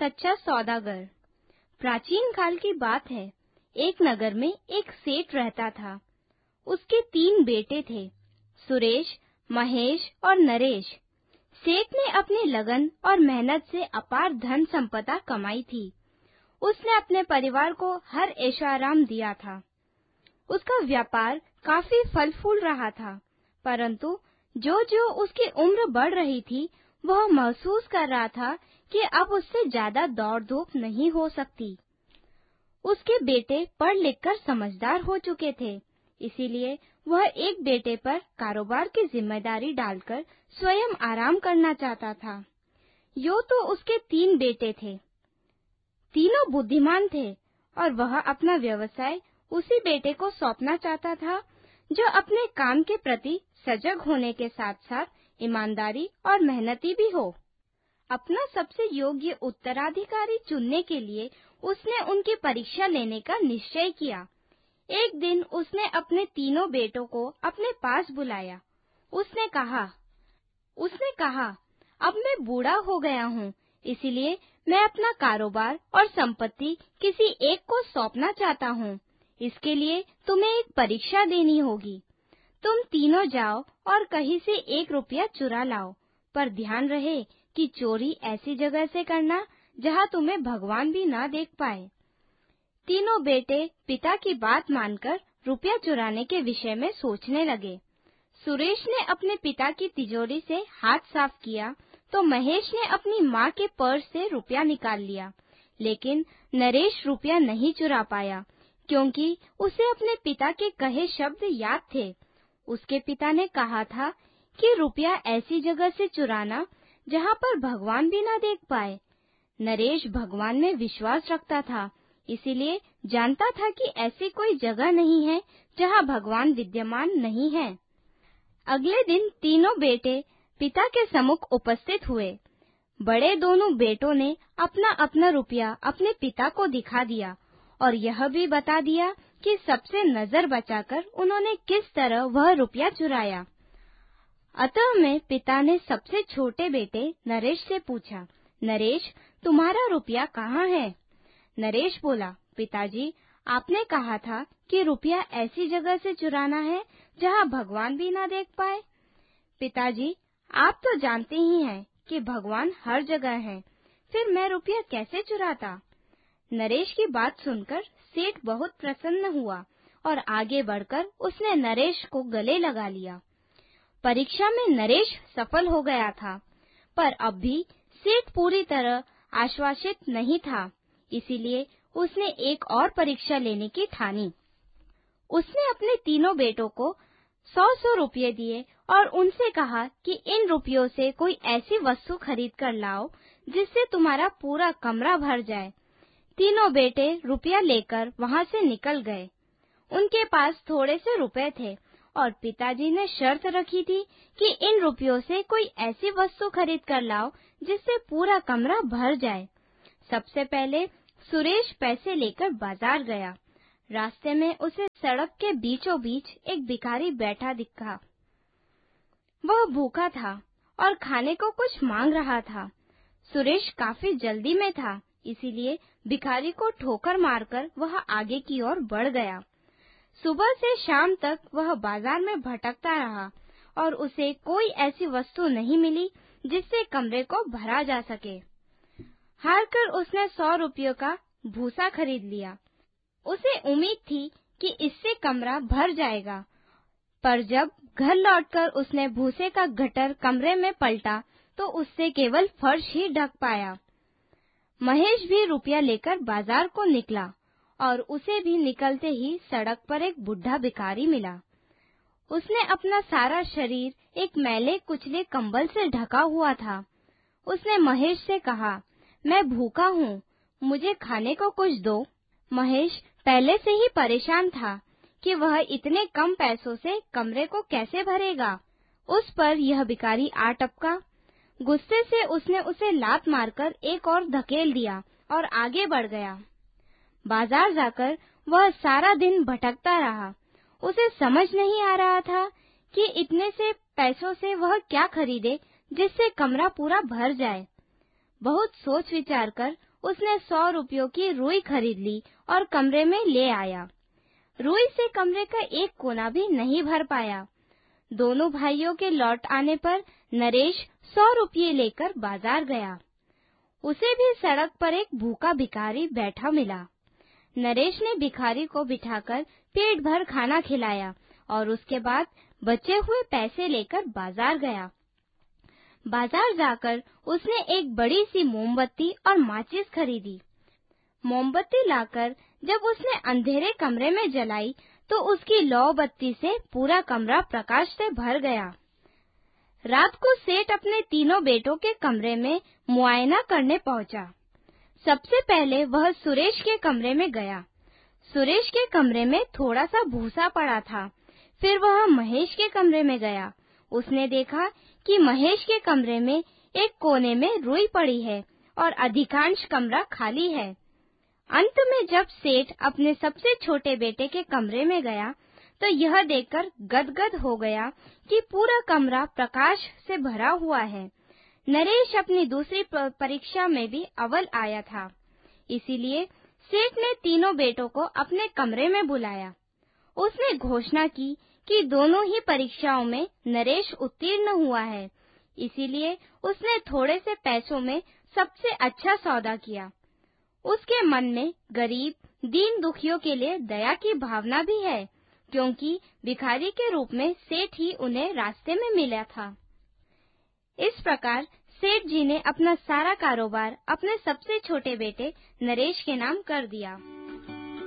सच्चा सौदागर। प्राचीन काल की बात है। एक नगर में एक सेठ रहता था। उसके 3 बेटे थे, सुरेश, महेश और नरेश। सेठ ने अपनी लगन और मेहनत से अपार धन संपदा कमाई थी। उसने अपने परिवार को हर ऐशो-आराम दिया था। उसका व्यापार काफी फल फूल रहा था, परंतु जो जो उसकी उम्र बढ़ रही थी, वह महसूस कर रहा था कि अब उससे ज्यादा दौड़ धूप नहीं हो सकती। उसके बेटे पढ़ लिख कर समझदार हो चुके थे, इसीलिए वह एक बेटे पर कारोबार की जिम्मेदारी डालकर स्वयं आराम करना चाहता था। यूं तो उसके 3 बेटे थे, तीनों बुद्धिमान थे और वह अपना व्यवसाय उसी बेटे को सौंपना चाहता था जो अपने काम के प्रति सजग होने के साथ-साथ ईमानदारी और मेहनती भी हो। अपना सबसे योग्य उत्तराधिकारी चुनने के लिए उसने उनकी परीक्षा लेने का निश्चय किया। एक दिन उसने अपने तीनों बेटों को अपने पास बुलाया। उसने कहा, अब मैं बूढ़ा हो गया हूँ, इसीलिए मैं अपना कारोबार और संपत्ति किसी एक को सौंपना चाहता हूँ। इसके लिए तुम्हें एक परीक्षा देनी होगी। तुम तीनों जाओ और कहीं से 1 रुपया चुरा लाओ, पर ध्यान रहे कि चोरी ऐसी जगह से करना जहाँ तुम्हें भगवान भी ना देख पाए। तीनों बेटे पिता की बात मानकर रुपया चुराने के विषय में सोचने लगे। सुरेश ने अपने पिता की तिजोरी से हाथ साफ किया तो महेश ने अपनी माँ के पर्स से रुपया निकाल लिया, लेकिन नरेश रुपया नहीं चुरा पाया क्योंकि उसे अपने पिता के कहे शब्द याद थे। उसके पिता ने कहा था कि रुपया ऐसी जगह से चुराना जहाँ पर भगवान भी ना देख पाए। नरेश भगवान में विश्वास रखता था, इसीलिए जानता था कि ऐसी कोई जगह नहीं है जहाँ भगवान विद्यमान नहीं है। अगले दिन तीनों बेटे पिता के सम्मुख उपस्थित हुए। बड़े दोनों बेटों ने अपना अपना रुपया अपने पिता को दिखा दिया और यह भी बता दिया कि सबसे नजर बचाकर उन्होंने किस तरह वह रुपया चुराया। अतः में पिता ने सबसे छोटे बेटे नरेश से पूछा, नरेश, तुम्हारा रुपया कहाँ है? नरेश बोला, पिताजी, आपने कहा था कि रुपया ऐसी जगह से चुराना है जहाँ भगवान भी ना देख पाए। पिताजी, आप तो जानते ही हैं कि भगवान हर जगह है, फिर मैं रुपया कैसे चुराता? नरेश की बात सुनकर सेठ बहुत प्रसन्न हुआ और आगे बढ़कर उसने नरेश को गले लगा लिया। परीक्षा में नरेश सफल हो गया था, पर अब भी सेठ पूरी तरह आश्वासित नहीं था, इसीलिए उसने एक और परीक्षा लेने की ठानी। उसने अपने तीनों बेटों को 100-100 रुपये दिए और उनसे कहा कि इन रुपयों से कोई ऐसी वस्तु खरीद कर लाओ जिससे तुम्हारा पूरा कमरा भर जाए। तीनों बेटे रुपया लेकर वहां से निकल गए। उनके पास थोड़े से रुपए थे और पिताजी ने शर्त रखी थी कि इन रुपयों से कोई ऐसी वस्तु खरीद कर लाओ जिससे पूरा कमरा भर जाए। सबसे पहले सुरेश पैसे लेकर बाजार गया। रास्ते में उसे सड़क के बीचों बीच एक भिखारी बैठा दिखा। वह भूखा था और खाने को कुछ मांग रहा था। सुरेश काफी जल्दी में था, इसीलिए भिखारी को ठोकर मारकर वह आगे की ओर बढ़ गया। सुबह से शाम तक वह बाजार में भटकता रहा और उसे कोई ऐसी वस्तु नहीं मिली जिससे कमरे को भरा जा सके। हार कर उसने 100 रुपयों का भूसा खरीद लिया। उसे उम्मीद थी कि इससे कमरा भर जाएगा, पर जब घर लौटकर उसने भूसे का गट्टर कमरे में पलटा तो उससे केवल फर्श ही ढक पाया। महेश भी रुपया लेकर बाजार को निकला और उसे भी निकलते ही सड़क पर एक बुढ़ा भिखारी मिला। उसने अपना सारा शरीर एक मैले कुचले कंबल से ढका हुआ था। उसने महेश से कहा, मैं भूखा हूँ, मुझे खाने को कुछ दो। महेश पहले से ही परेशान था कि वह इतने कम पैसों से कमरे को कैसे भरेगा। उस पर यह भिखारी आ टपका। गुस्से से उसने उसे लात मारकर एक और धकेल दिया और आगे बढ़ गया। बाजार जाकर वह सारा दिन भटकता रहा। उसे समझ नहीं आ रहा था कि इतने से पैसों से वह क्या खरीदे जिससे कमरा पूरा भर जाए। बहुत सोच विचार कर उसने 100 रुपयों की रुई खरीद ली और कमरे में ले आया। रुई से कमरे का एक कोना भी नहीं भर पाया। दोनों भाइयों के लौट आने पर नरेश 100 रुपये लेकर बाजार गया। उसे भी सड़क पर एक भूखा भिखारी बैठा मिला। नरेश ने भिखारी को बिठाकर पेट भर खाना खिलाया और उसके बाद बचे हुए पैसे लेकर बाजार गया। बाजार जाकर उसने एक बड़ी सी मोमबत्ती और माचिस खरीदी। मोमबत्ती लाकर जब उसने अंधेरे कमरे में जलाई तो उसकी लौ बत्ती से पूरा कमरा प्रकाश से भर गया। रात को सेठ अपने तीनों बेटों के कमरे में मुआयना करने पहुंचा। सबसे पहले वह सुरेश के कमरे में गया। सुरेश के कमरे में थोड़ा सा भूसा पड़ा था। फिर वह महेश के कमरे में गया। उसने देखा कि महेश के कमरे में एक कोने में रुई पड़ी है और अधिकांश कमरा खाली है। अंत में जब सेठ अपने सबसे छोटे बेटे के कमरे में गया तो यह देखकर गदगद हो गया कि पूरा कमरा प्रकाश से भरा हुआ है। नरेश अपनी दूसरी परीक्षा में भी अव्वल आया था। इसीलिए सेठ ने तीनों बेटों को अपने कमरे में बुलाया। उसने घोषणा की कि दोनों ही परीक्षाओं में नरेश उत्तीर्ण हुआ है। इसीलिए उसने थोड़े से पैसों में सबसे अच्छा सौदा किया। उसके मन में गरीब दीन दुखियों के लिए दया की भावना भी है, क्योंकि भिखारी के रूप में सेठ ही उन्हें रास्ते में मिला था। इस प्रकार सेठ जी ने अपना सारा कारोबार अपने सबसे छोटे बेटे नरेश के नाम कर दिया।